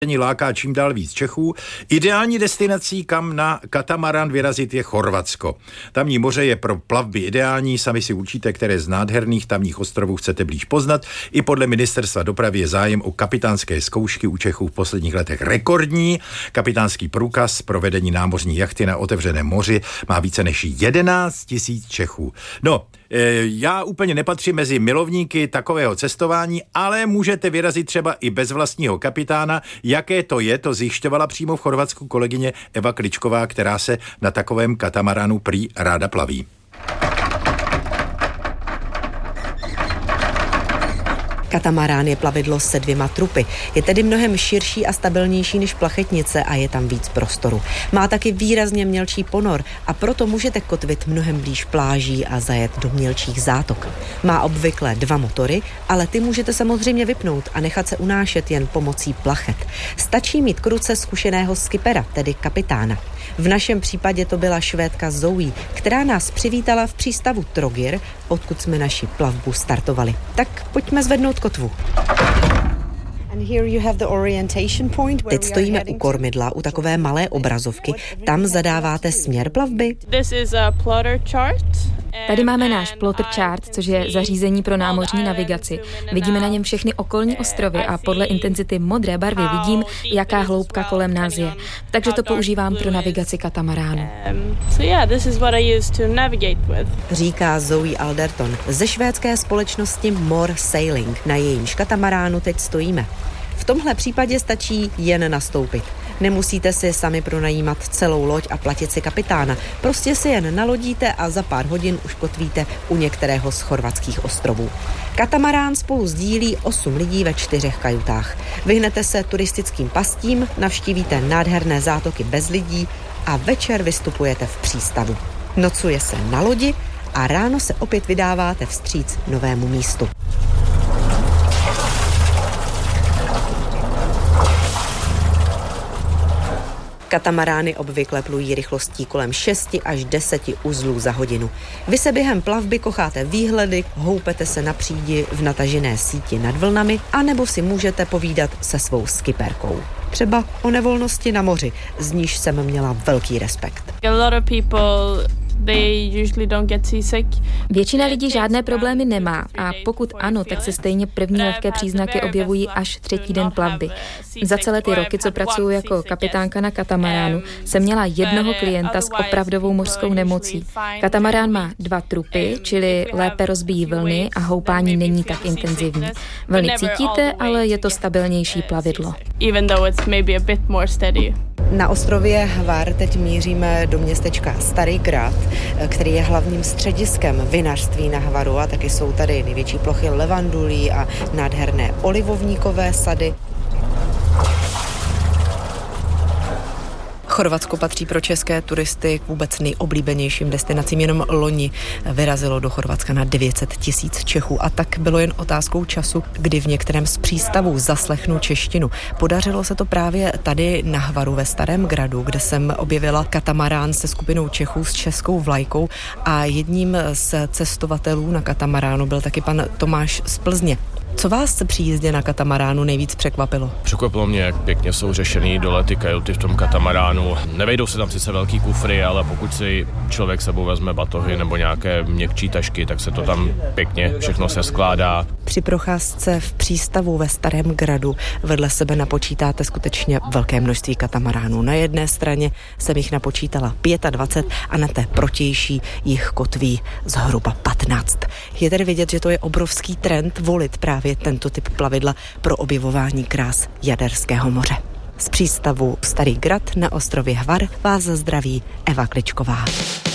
Láká čím dál víc Čechů. Ideální destinací, kam na katamaran vyrazit, je Chorvatsko. Tamní moře je pro plavby ideální, sami si určíte, které z nádherných tamních ostrovů chcete blíž poznat. I podle ministerstva dopravy je zájem o kapitánské zkoušky u Čechů v posledních letech rekordní. Kapitánský průkaz pro vedení námořní jachty na otevřeném moři má více než 11 000 Čechů. No, já úplně nepatřím mezi milovníky takového cestování, ale můžete vyrazit třeba i bez vlastního kapitána. Jaké to je, to zjišťovala přímo v Chorvatsku kolegyně Eva Kličková, která se na takovém katamaránu prý ráda plaví. Katamarán je plavidlo se 2 trupy. Je tedy mnohem širší a stabilnější než plachetnice a je tam víc prostoru. Má taky výrazně mělčí ponor a proto můžete kotvit mnohem blíž pláží a zajet do mělčích zátok. Má obvykle 2 motory, ale ty můžete samozřejmě vypnout a nechat se unášet jen pomocí plachet. Stačí mít k ruce zkušeného skipera, tedy kapitána. V našem případě to byla Švédka Zoe, která nás přivítala v přístavu Trogir, odkud jsme naši plavbu startovali. Tak pojďme zvednout kotvu. Teď stojíme u kormidla, u takové malé obrazovky. Tam zadáváte směr plavby. Tady máme náš plotter chart, což je zařízení pro námořní navigaci. Vidíme na něm všechny okolní ostrovy a podle intenzity modré barvy vidím, jaká hloubka kolem nás je. Takže to používám pro navigaci katamaránu. Říká Zoe Alderton ze švédské společnosti More Sailing. Na jejímž katamaránu teď stojíme. V tomhle případě stačí jen nastoupit. Nemusíte si sami pronajímat celou loď a platit si kapitána. Prostě si jen nalodíte a za pár hodin už kotvíte u některého z chorvatských ostrovů. Katamarán spolu sdílí 8 lidí ve 4 kajutách. Vyhnete se turistickým pastím, navštívíte nádherné zátoky bez lidí a večer vystupujete v přístavu. Nocuje se na lodi a ráno se opět vydáváte vstříc novému místu. Katamarány obvykle plují rychlostí kolem 6 až 10 uzlů za hodinu. Vy se během plavby kocháte výhledy, houpete se na přídi v natažené síti nad vlnami, anebo si můžete povídat se svou skipperkou. Třeba o nevolnosti na moři, z níž jsem měla velký respekt. Většina lidí žádné problémy nemá a pokud ano, tak se stejně první lehké příznaky objevují až 3. den plavby. Za celé ty roky, co pracuji jako kapitánka na katamaránu, jsem měla jednoho klienta s opravdovou mořskou nemocí. Katamarán má 2 trupy, čili lépe rozbíjí vlny a houpání není tak intenzivní. Vlny cítíte, ale je to stabilnější plavidlo. Na ostrově Hvar teď míříme do městečka Starý Grad, který je hlavním střediskem vinařství na Hvaru a taky jsou tady největší plochy levandulí a nádherné olivovníkové sady. Chorvatsko patří pro české turisty k vůbec nejoblíbenějším destinacím. Jenom loni vyrazilo do Chorvatska na 900 000 Čechů a tak bylo jen otázkou času, kdy v některém z přístavů zaslechnu češtinu. Podařilo se to právě tady na Hvaru ve Starém Gradu, kde jsem objevila katamarán se skupinou Čechů s českou vlajkou a jedním z cestovatelů na katamaránu byl taky pan Tomáš z Plzně. Co vás při jízdě na katamaránu nejvíc překvapilo? Překvapilo mě, jak pěkně jsou řešený dole ty kajuty v tom katamaránu. Nevejdou se tam sice velký kufry, ale pokud si člověk sebou vezme batohy nebo nějaké měkčí tašky, tak se to tam pěkně všechno se skládá. Při procházce v přístavu ve Starém Gradu vedle sebe napočítáte skutečně velké množství katamaránů. Na jedné straně jsem jich napočítala 25 a na té protější jich kotví zhruba 15. Je tedy vidět, že to je obrovský trend volit právě tento typ plavidla pro objevování krás Jaderského moře. Z přístavu Starý Grad na ostrově Hvar vás zdraví Eva Kličková.